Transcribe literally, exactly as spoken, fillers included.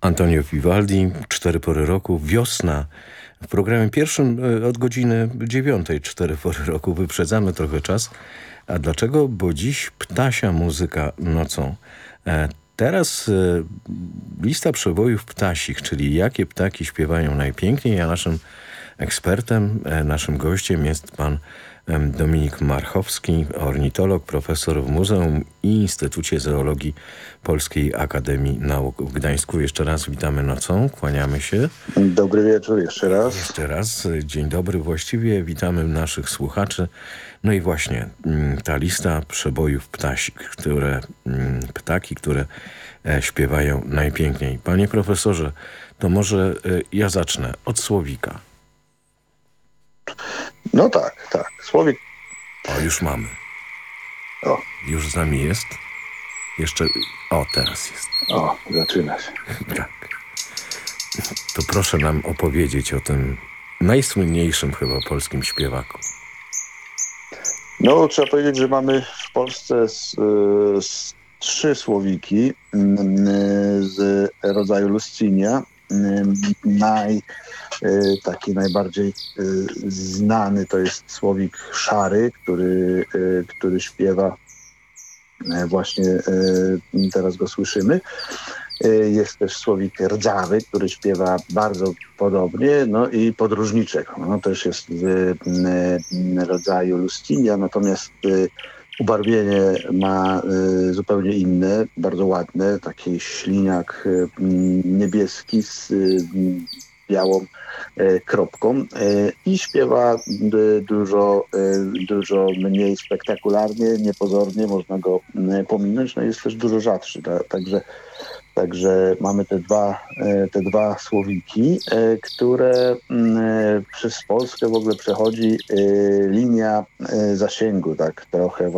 Antonio Vivaldi, Cztery pory roku, wiosna. W programie pierwszym od godziny dziewiątej, Cztery pory roku. Wyprzedzamy trochę czas. A dlaczego? Bo dziś ptasia muzyka nocą. E, teraz e, lista przebojów ptasich, czyli jakie ptaki śpiewają najpiękniej, a naszym ekspertem, e, naszym gościem jest pan Dominik Marchowski, ornitolog, profesor w Muzeum i Instytucie Zoologii Polskiej Akademii Nauk w Gdańsku. Jeszcze raz witamy nocą, kłaniamy się. Dobry wieczór, jeszcze raz. Jeszcze raz, dzień dobry właściwie, witamy naszych słuchaczy. No i właśnie ta lista przebojów ptasich, które, ptaki, które śpiewają najpiękniej. Panie profesorze, to może ja zacznę od słowika. No tak, tak. Słowik. O, już mamy. O. Już z nami jest. Jeszcze... O, teraz jest. O, zaczyna się. Tak. To proszę nam opowiedzieć o tym najsłynniejszym chyba polskim śpiewaku. No, trzeba powiedzieć, że mamy w Polsce z, z trzy słowiki z rodzaju Luscinia. Naj, taki najbardziej znany to jest słowik szary, który, który śpiewa właśnie, teraz go słyszymy. Jest też słowik rdzawy, który śpiewa bardzo podobnie, no i podróżniczek. No, też jest z rodzaju Luscinia, natomiast ubarwienie ma zupełnie inne, bardzo ładne, taki śliniak niebieski z białą kropką i śpiewa dużo, dużo mniej spektakularnie, niepozornie, można go pominąć, no jest też dużo rzadszy, także Także mamy te dwa, te dwa słowiki, które przez Polskę w ogóle przechodzi linia zasięgu, tak trochę